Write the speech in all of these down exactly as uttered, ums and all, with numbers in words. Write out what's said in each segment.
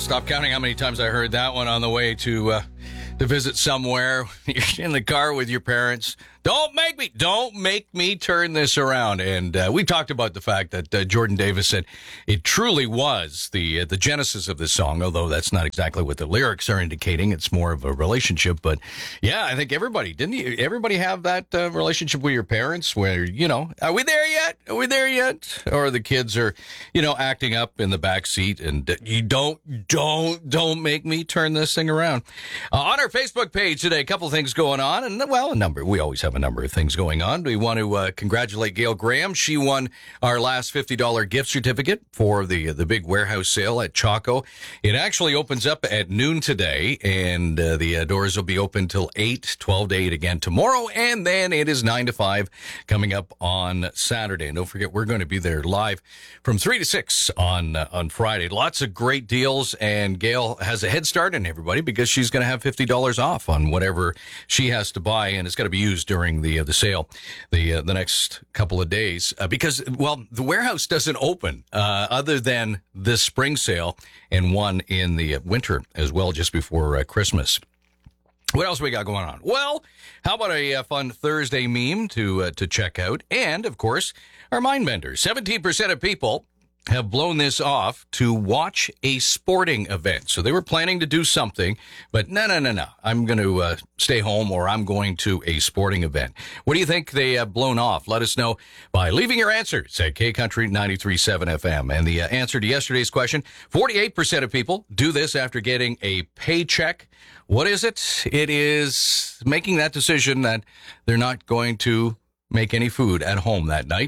stop counting how many times I heard that one on the way to uh, to visit somewhere. You're in the car with your parents. Don't make me, don't make me turn this around. And uh, we talked about the fact that uh, Jordan Davis said it truly was the uh, the genesis of this song, although that's not exactly what the lyrics are indicating. It's more of a relationship. But yeah, I think everybody, didn't you? Everybody have that uh, relationship with your parents where, you know, are we there yet? Are we there yet? Or the kids are, you know, acting up in the back seat and uh, you don't, don't, don't make me turn this thing around. Uh, on our Facebook page today, a couple things going on. And, well, a number, we always have a number of things going on. We want to uh, congratulate Gail Graham. She won our last fifty dollars gift certificate for the the big warehouse sale at Chaco. It actually opens up at noon today, and uh, the uh, doors will be open till eight, twelve to eight again tomorrow, and then it is nine to five coming up on Saturday. And don't forget, we're going to be there live from three to six on uh, on Friday. Lots of great deals, and Gail has a head start on everybody because she's going to have fifty dollars off on whatever she has to buy, and it's got to be used during the uh, the sale the uh, the next couple of days uh, because, well, the warehouse doesn't open uh, other than this spring sale and one in the winter as well just before uh, Christmas. What else we got going on? Well, how about a uh, fun Thursday meme to uh, to check out? And, of course, our mind benders. seventeen percent of people have blown this off to watch a sporting event. So they were planning to do something, but no, no, no, no. I'm going to uh, stay home or I'm going to a sporting event. What do you think they have blown off? Let us know by leaving your answers at K Country ninety-three point seven F M. And the uh, answer to yesterday's question, forty-eight percent of people do this after getting a paycheck. What is it? It is making that decision that they're not going to make any food at home that night.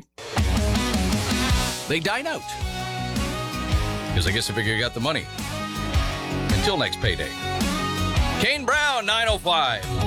They dine out. Because I guess they figure you got the money. Until next payday. Kane Brown, nine oh five.